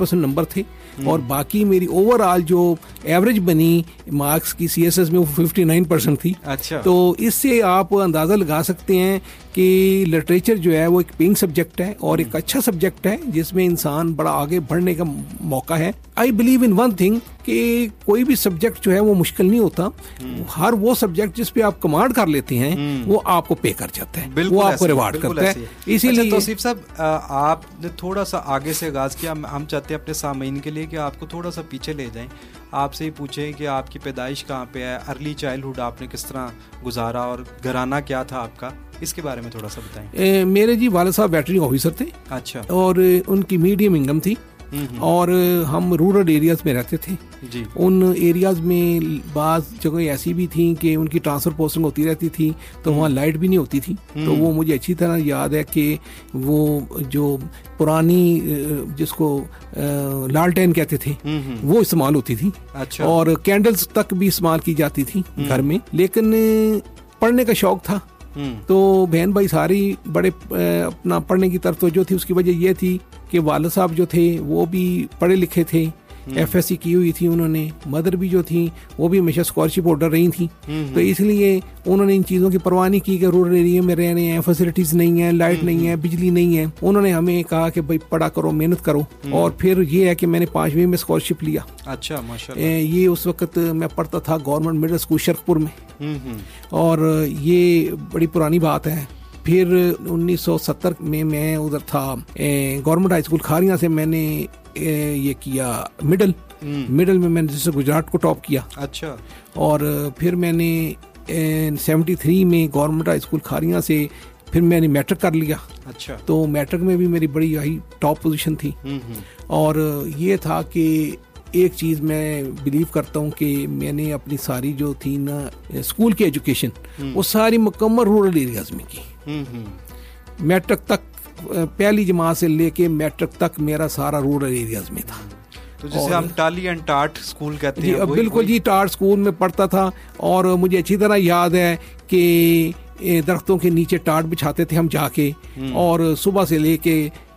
50% number थे और बाकी मेरी ओवरऑल जो एवरेज बनी मार्क्स की CSS में वो 59% थी। अच्छा। तो इससे आप अंदाज़ा लगा सकते हैं कि लिटरेचर जो है वो एक पेइंग सब्जेक्ट है और एक अच्छा सब्जेक्ट है जिसमें इंसान बड़ा आगे बढ़ने का मौका है। I believe in one thing कि कोई भी सब्जेक्ट जो है वो मुश्किल नहीं होता। हर वो सब्जेक्ट जिस पे आप कमांड कर लेते हैं वो आपको पे कर जाता है, वो आपको रिवार्ड करता है। इसीलिए तौसीफ साहब, आपने थोड़ा सा आगे से आगाज किया, हम चाहते हैं अपने सामीन के लिए कि आपको थोड़ा सा पीछे ले जाएं, आपसे ही पूछें कि आपकी पैदाइश कहाँ पे है, अर्ली चाइल्डहुड आपने किस तरह गुजारा और घराना क्या था आपका, इसके बारे में थोड़ा सा बताएं। मेरे जी वाले साहब वेटरनरी ऑफिसर थे। अच्छा। और उनकी मीडियम इनकम थी और हम रूरल एरियाज में रहते थे जी। उन एरियाज में बाज़ जगह ऐसी भी थी कि उनकी ट्रांसफर पोस्टिंग होती रहती थी तो वहाँ लाइट भी नहीं होती थी। तो वो मुझे अच्छी तरह याद है कि वो जो पुरानी जिसको लालटेन कहते थे वो इस्तेमाल होती थी। अच्छा। और कैंडल्स तक भी इस्तेमाल की जाती थी घर में, लेकिन पढ़ने का शौक था तो बहन भाई सारी बड़े अपना पढ़ने की तरफ तवज्जो थी। उसकी वजह यह थी कि वालिद साहब जो थे वो भी पढ़े लिखे थे, FSC की हुई थी उन्होंने, मदर भी जो थी वो भी हमेशा स्कॉलरशिप होल्डर रही थी। तो इसलिए उन्होंने इन चीज़ों की परवाह नहीं की कि रूरल एरिया में रह रहे हैं, फैसिलिटीज़ नहीं है, लाइट नहीं है, बिजली नहीं है। उन्होंने हमें कहा कि भाई पढ़ा करो, मेहनत करो। और फिर ये है कि मैंने 5वीं में स्कॉलरशिप लिया। अच्छा, माशाल्लाह। ये उस वक्त मैं पढ़ता था गवर्नमेंट मिडिल स्कूल शरकपुर में और ये बड़ी पुरानी बात है। फिर 1970 में मैं उधर था गवर्नमेंट हाई स्कूल खारियां से मैंने ये किया मिडल में मैंने जैसे गुजरात को टॉप किया। अच्छा। और फिर मैंने 73 में गवर्नमेंट हाई स्कूल खारियां से फिर मैंने मैट्रिक कर लिया। अच्छा। तो मैट्रिक में भी मेरी बड़ी हाई टॉप पोजीशन थी। और ये था कि एक चीज़ मैं बिलीव करता हूँ कि मैंने अपनी सारी जो थी ना स्कूल की एजुकेशन वो सारी मुकम्मल रूरल एरियाज में की। मैट्रिक तक, पहली जमात से लेके मैट्रिक तक मेरा सारा रूरल एरियाज में था। तो जैसे हम टाली एंड टाट स्कूल कहते हैं। बिल्कुल जी, टाट स्कूल में पढ़ता था और मुझे अच्छी तरह याद है कि दरख्तों के नीचे टाट बिछाते थे हम जाके और सुबह से लेके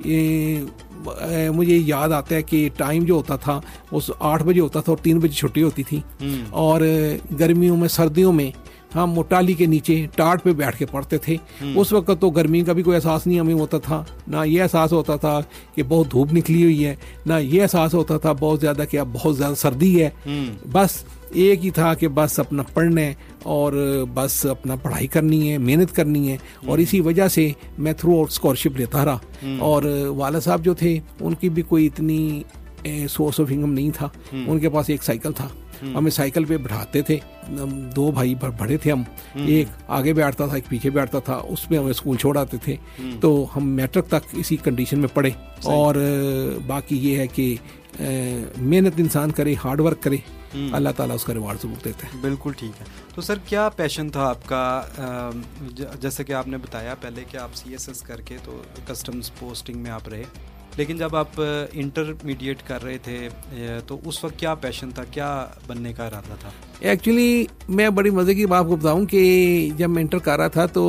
मुझे याद आता है कि टाइम जो होता था उस 8 बजे होता था और 3 बजे छुट्टी होती थी। और गर्मियों में, सर्दियों में हम मोटाली के नीचे टाट पे बैठ के पढ़ते थे। उस वक्त तो गर्मी का भी कोई एहसास नहीं हमें होता था, ना ये एहसास होता था कि बहुत धूप निकली हुई है, ना ये एहसास होता था बहुत ज़्यादा कि अब बहुत ज़्यादा सर्दी है। बस एक ही था कि बस अपना पढ़ना है और बस अपना पढ़ाई करनी है, मेहनत करनी है। और इसी वजह से मैं थ्रू आउट स्कॉलरशिप लेता रहा। और वाला साहब जो थे उनकी भी कोई इतनी सोर्स ऑफ इनकम नहीं था। उनके पास एक साइकिल था, हमें साइकिल पे बैठाते थे। 2 भाई बड़े थे हम, एक आगे बैठता था एक पीछे बैठता था, उसमें हमें स्कूल छोड़ आते थे। तो हम मैट्रिक तक इसी कंडीशन में पढ़े। और बाकी ये है कि मेहनत इंसान करे, हार्ड वर्क करे, अल्लाह ताला उसका रिवार्ड जरूर देता है। बिल्कुल ठीक है। तो सर क्या पैशन था आपका? जैसे कि आपने बताया पहले कि आप CSS करके तो कस्टम्स पोस्टिंग में आप रहे, लेकिन जब आप इंटरमीडिएट कर रहे थे तो उस वक्त क्या पैशन था, क्या बनने का इरादा था? एक्चुअली मैं बड़ी मज़े की बात आपको बताऊं कि जब मैं इंटर कर रहा था तो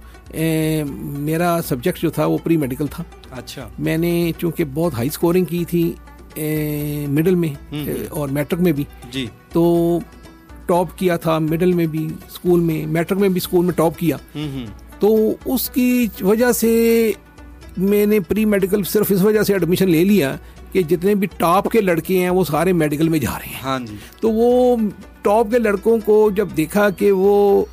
मेरा सब्जेक्ट जो था वो प्री मेडिकल था। अच्छा। मैंने चूँकि बहुत हाई स्कोरिंग की थी मिडिल में और मैट्रिक में भी जी, तो टॉप किया था मिडिल में भी, स्कूल में, मैट्रिक में भी स्कूल में टॉप किया। तो उसकी वजह से मैंने प्री मेडिकल सिर्फ इस वजह से एडमिशन ले लिया कि जितने भी टॉप के लड़के हैं वो सारे मेडिकल में जा रहे हैं। हाँ जी। तो वो टॉप के लड़कों को जब देखा कि वो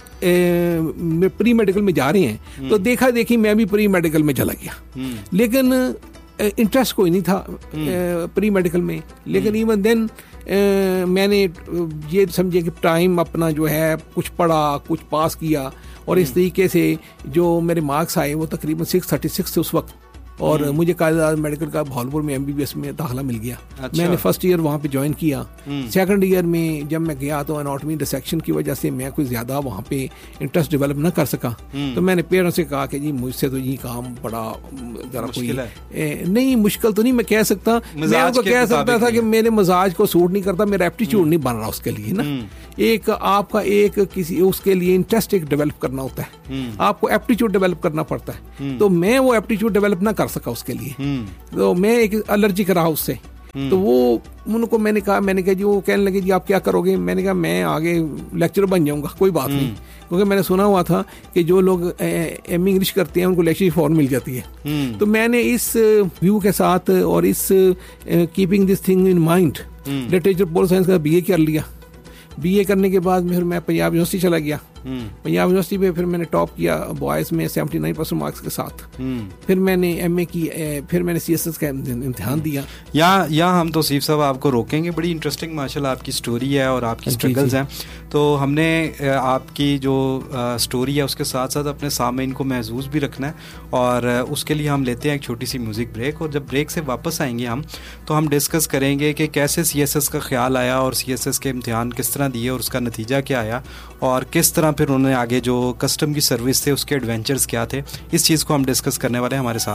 प्री मेडिकल में जा रहे हैं तो देखा देखी मैं भी प्री मेडिकल में चला गया। लेकिन इंटरेस्ट कोई नहीं था प्री मेडिकल में। लेकिन इवन देन मैंने ये समझे कि टाइम अपना जो है कुछ पढ़ा, कुछ पास किया और इस तरीके से जो मेरे मार्क्स आए वो तकरीबन 636 थे उस वक्त। और मुझे कायदा मेडिकल का भावलपुर में MBBS में दाखिला मिल गया। अच्छा। मैंने फर्स्ट ईयर वहाँ पे ज्वाइन किया। सेकंड ईयर में जब मैं गया तो एनाटॉमी डिसेक्शन की वजह से मैं कोई ज़्यादा वहाँ पे इंटरेस्ट डेवलप न कर सका। तो मैंने पेरेंट्स से कहा कि जी मुझसे तो ये काम बड़ा ज़रा कोई नहीं, मुश्किल तो नहीं मैं कह सकता, मैं उनको कह सकता था कि मेरे मजाज को सूट नहीं करता, मेरा एप्टीट्यूड नहीं बन रहा उसके लिए ना। एक आपका एक किसी उसके लिए इंटरेस्ट एक डेवलप करना होता है, आपको एप्टीट्यूड डेवलप करना पड़ता है। तो मैं वो एप्टीट्यूड डेवलप ना कर सका उसके लिए, तो मैं एक एलर्जी रहा उससे। तो वो उनको मैंने कहा जी, वो कहने लगे जी आप क्या करोगे? मैंने कहा मैं आगे लेक्चरर बन जाऊंगा, कोई बात नहीं, क्योंकि मैंने सुना हुआ था कि जो लोग एम इंग्लिश करते हैं उनको लेक्चर फॉर्म मिल जाती है। तो मैंने इस व्यू के साथ और इस keeping this thing in mind literature pol science का बीए कर लिया। बीए करने के बाद फिर मैं पंजाब यूनिवर्सिटी चला गया। पंजाब यूनिवर्सिटी पे फिर मैंने टॉप किया बॉयज़ में 79% मार्क्स के साथ। फिर मैंने एमए की, फिर मैंने सीएसएस का इम्तिहान दिया। यहाँ हम तौसीफ साहब आपको रोकेंगे, बड़ी इंटरेस्टिंग माशाल्लाह आपकी स्टोरी है और आपकी स्ट्रगल्स हैं। तो हमने आपकी जो स्टोरी है उसके साथ साथ अपने सामईन को महसूस भी रखना है, और उसके लिए हम लेते हैं एक छोटी सी म्यूज़िक ब्रेक। और जब ब्रेक से वापस आएंगे तो हम डिस्कस करेंगे कि कैसे सीएसएस का ख्याल आया और सीएसएस के इम्तिहान किस तरह दिए और उसका नतीजा क्या आया, और किस तरह फिर उन्होंने आगे जो कस्टम की सर्विस थे उसके एडवेंचर्स क्या थे। इस चीज़ को हम डिस्कस करने वाले हैं। हमारे साथ